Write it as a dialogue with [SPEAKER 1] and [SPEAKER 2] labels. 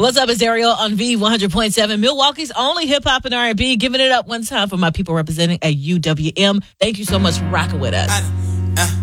[SPEAKER 1] What's up? It's Ariel on V100.7, Milwaukee's only hip hop and R&B. Giving it up one time for my people representing at UWM. Thank you so much for rocking with us.